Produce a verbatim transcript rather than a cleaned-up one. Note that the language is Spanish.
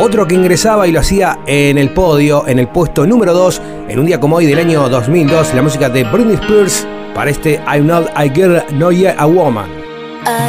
Otro que ingresaba y lo hacía en el podio, en el puesto número dos, en un día como hoy del año dos mil dos, la música de Britney Spears para este I'm Not a Girl, Not Yet a Woman.